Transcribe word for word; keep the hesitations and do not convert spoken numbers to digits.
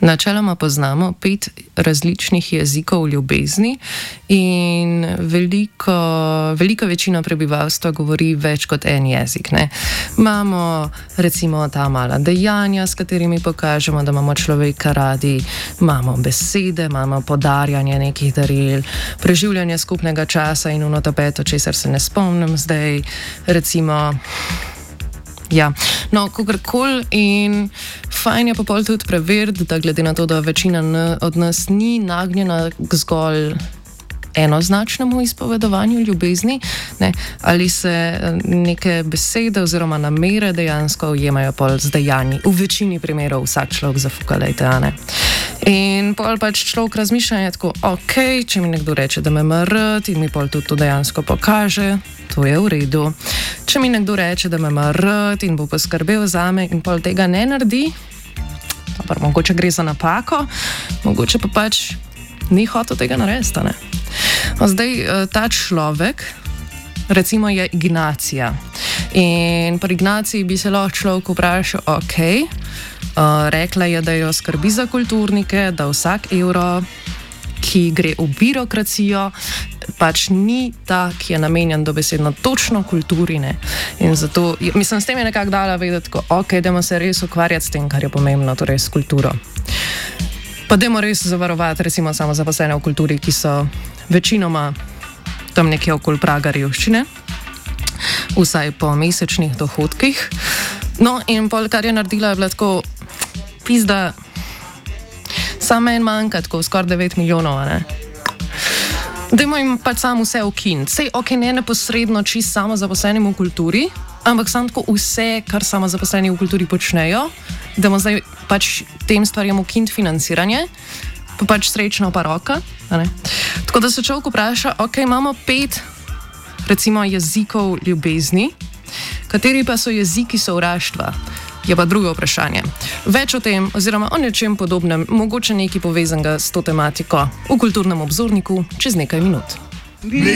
Načeloma poznamo pet različnih jezikov ljubezni in veliko, velika večina prebivalstva govori več kot en jezik. Ne? Imamo recimo ta mala dejanja, s katerimi pokažemo, da imamo človeka radi, imamo besede, imamo podarjanje nekih daril, preživljanje skupnega časa in ono tapeto, česar se ne spomnim zdaj, recimo. Ja, no, kakorkoli in fajn je pa pol tudi preveriti, da glede na to, da večina od nas ni nagnjena k zgolj enoznačnemu izpovedovanju ljubezni, ne, ali se neke besede oziroma namere dejansko ujemajo pol z dejanji. V večini primerov vsak človek zafukalejte, a ne. In pol pač človek razmišlja tako, ok, če mi nekdo reče, da me ima rad in mi pol tudi to dejansko pokaže, to je v redu. Če mi nekdo reče, da me ima rad in bo poskrbel zame in pol tega ne naredi, pa mogoče gre za napako, mogoče pa pač ni hotel tega narediti, ne. Zdaj, ta človek, recimo je Ignacija in pri Ignaciji bi se lahko človek vprašal, ok, uh, rekla je, da jo skrbi za kulturnike, da vsak evro, ki gre v birokracijo, pač ni ta, ki je namenjen dobesedno točno kulturi, ne. In zato, mislim, s tem je nekako dala vedeti, ko, ok, dajmo se res ukvarjati s tem, kar je pomembno, torej s kulturo. Pa dajmo res zavarovati recimo samo zaposlene v kulturi, ki so večinoma tam nekje okoli praga revščine, vsaj po mesečnih dohodkih. No in pol, kar je naredila, je bila tako, pizda, samo en manjka, tako skoraj devet milijonov, ne. Dajmo jim pač samo vse ukiniti. Sej, ok, ne neposredno čist samo zaposlenim v kulturi, ampak samo tako vse, kar samo zaposleni v kulturi počnejo, da bomo zdaj pač tem stvarjem ukiniti financiranje, pa pač srečno pa roka. Tako da se človek vpraša, ok, imamo pet recimo jezikov ljubezni, kateri pa so jeziki sovraštva, je pa drugo vprašanje. Več o tem oziroma o nečem podobnem, mogoče nekaj povezanega s to tematiko v Kulturnem obzorniku čez nekaj minut.